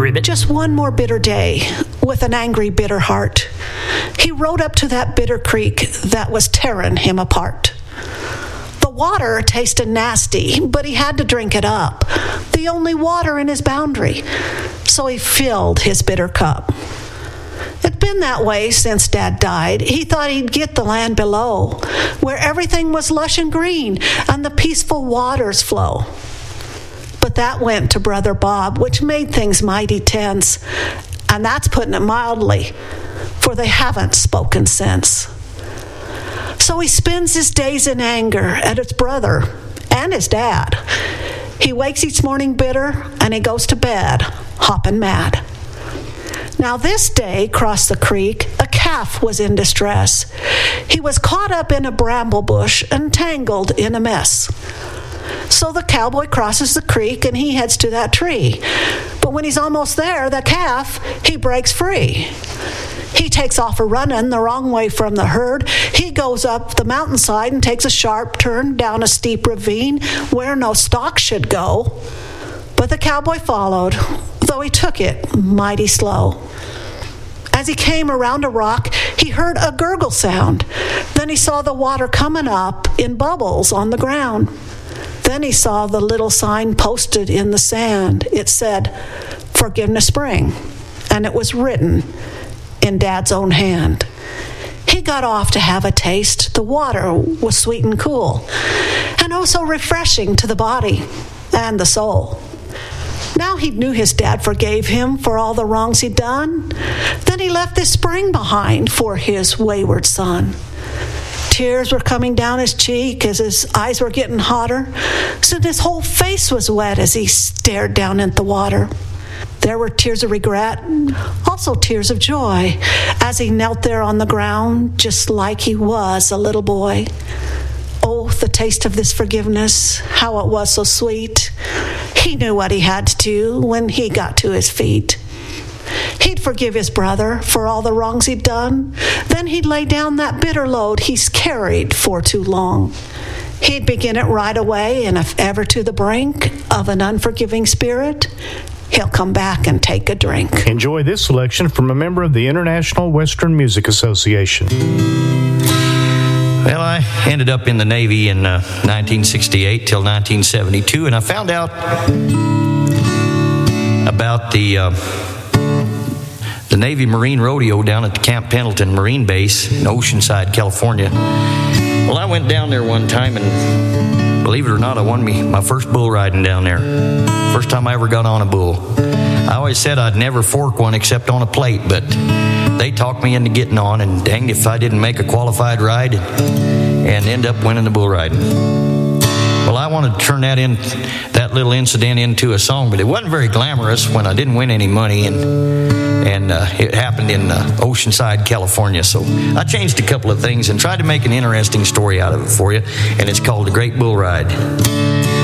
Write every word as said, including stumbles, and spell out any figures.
Ribbit. Just one more bitter day with an angry, bitter heart. He rode up to that bitter creek that was tearing him apart. The water tasted nasty, but he had to drink it up, the only water in his boundary. So he filled his bitter cup. It's been that way since Dad died. He thought he'd get the land below, where everything was lush and green and the peaceful waters flow. But that went to Brother Bob, which made things mighty tense. And that's putting it mildly, for they haven't spoken since. So he spends his days in anger at his brother and his dad. He wakes each morning bitter, and he goes to bed hopping mad. Now this day, across the creek, a calf was in distress. He was caught up in a bramble bush and tangled in a mess. So the cowboy crosses the creek and he heads to that tree. But when he's almost there, the calf, he breaks free. He takes off a running the wrong way from the herd. He goes up the mountainside and takes a sharp turn down a steep ravine where no stock should go. But the cowboy followed, though he took it mighty slow. As he came around a rock, he heard a gurgle sound. Then he saw the water coming up in bubbles on the ground. Then he saw the little sign posted in the sand. It said, "Forgiveness Spring," and it was written in Dad's own hand. He got off to have a taste. The water was sweet and cool, and oh so refreshing to the body and the soul. Now he knew his dad forgave him for all the wrongs he'd done. Then he left this spring behind for his wayward son. Tears were coming down his cheek as his eyes were getting hotter, so his whole face was wet as he stared down at the water. There were tears of regret, also tears of joy, as he knelt there on the ground, just like he was a little boy. Oh, the taste of this forgiveness, how it was so sweet. He knew what he had to do when he got to his feet. He'd forgive his brother for all the wrongs he'd done. Then he'd lay down that bitter load he's carried for too long. He'd begin it right away, and if ever to the brink of an unforgiving spirit, he'll come back and take a drink. Enjoy this selection from a member of the International Western Music Association. Well, I ended up in the Navy in uh, nineteen sixty-eight till nineteen seventy-two, and I found out about the uh, the Navy Marine Rodeo down at the Camp Pendleton Marine Base in Oceanside, California. Well, I went down there one time, and believe it or not, I won me my first bull riding down there. First time I ever got on a bull. I always said I'd never fork one except on a plate, but they talked me into getting on, and dang if I didn't make a qualified ride and end up winning the bull riding. Well, I wanted to turn that in, that little incident into a song, but it wasn't very glamorous when I didn't win any money, and and uh, it happened in uh, Oceanside, California. So I changed a couple of things and tried to make an interesting story out of it for you, and it's called The Great Bull Ride.